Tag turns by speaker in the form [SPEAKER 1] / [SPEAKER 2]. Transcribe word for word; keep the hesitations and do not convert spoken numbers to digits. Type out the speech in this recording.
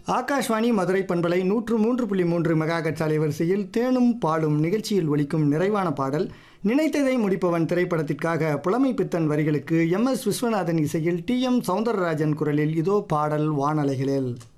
[SPEAKER 1] ஆகாஷ்வாணி மதுரை பண்பலை நூற்று மூன்று புள்ளி மூன்று மெகாஹெர்ட்ஸ் அலைவரிசையில் தேனும் பாலும் நிகழ்ச்சியில் ஒலிக்கும் நிறைவான பாடல் நினைத்ததை முடிப்பவன் திரைப்படத்திற்காக புலமை பித்தன் வரிகளுக்கு எம் எஸ் விஸ்வநாதன் இசையில் டி எம் சௌந்தரராஜன் குரலில் இதோ பாடல் வானலைகளில்.